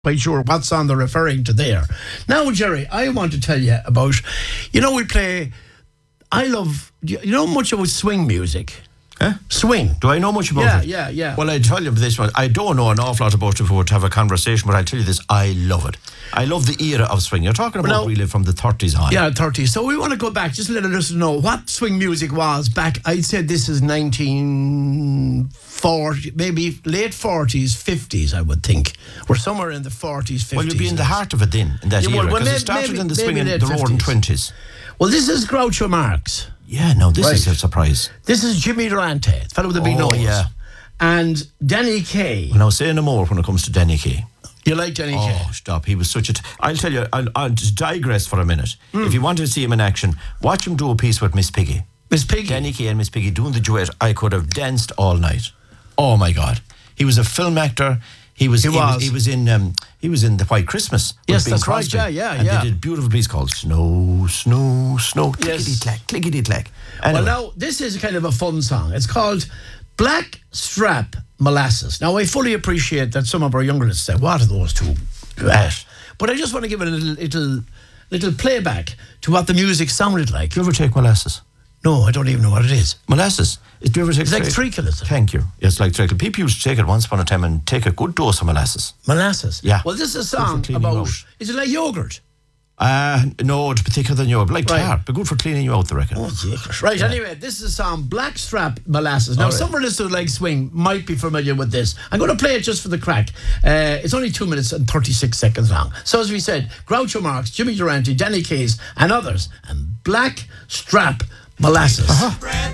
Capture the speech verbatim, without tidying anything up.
quite sure what song they're referring to there. Now, Jerry, I want to tell you about, you know, we play, I love, you know much about swing music? Huh? Swing. Do I know much about yeah, it? Yeah, yeah, yeah. Well, I tell you this one. I don't know an awful lot about it before to have a conversation, but I'll tell you this. I love it. I love the era of swing. You're talking about Now, really from the thirties on. Yeah, thirties. So we want to go back, just let us know what swing music was back. I'd say this is nineteen forty, maybe late forties, fifties, I would think. We're somewhere in the forties, fifties. Well, you'd be in the heart of it then, in that Yeah, well, era, well, because maybe- it started maybe- in the maybe swing in late the roaring fifties. twenties. Well, this is Groucho Marx. Yeah, no, this Right. is a surprise. This is Jimmy Durante, the fellow with the big Oh, nose. yeah. And Danny Kaye. Well, now, say no more when it comes to Danny Kaye. You like Danny Kaye? Oh, stop. He was such a... T- I'll tell you, I'll, I'll just digress for a minute. Mm. If you want to see him in action, watch him do a piece with Miss Piggy. Miss Piggy. Danny Kaye and Miss Piggy doing the duet. I could have danced all night. Oh, my God. He was a film actor. He was. He He was. was, he was in. Um, he was in the White Christmas. with Yes, Bing that's right, Crosby. yeah, yeah, and yeah. they did a beautiful piece called Snow, Snow, Snow. Yes. Clickety clack, clickety clack. Anyway, Well, now, this is kind of a fun song. It's called Black Strap Molasses. Now, I fully appreciate that some of our younger listeners say, what are those two? That. But I just want to give it a little, little, little playback to what the music sounded like. Do you ever take molasses? No, I don't even know what it is. Molasses. Do you ever take It's like tre- treacle, is it? Thank you. It's like treacle. People used to take it once upon a time and take a good dose of molasses. Molasses? Yeah. Well, this is a Good for song cleaning about, out. is it like yogurt? Uh, no, it's thicker than yours. Like Right. tar. But good for cleaning you out, I reckon. Oh, jiggers. Right, anyway, this is a song, Black Strap Molasses. Now, All right. some of listeners like swing might be familiar with this. I'm going to play it just for the crack. Uh, it's only two minutes and thirty-six seconds long. So, as we said, Groucho Marx, Jimmy Durante, Danny Kaye, and others, and Black Strap Molasses. Uh-huh.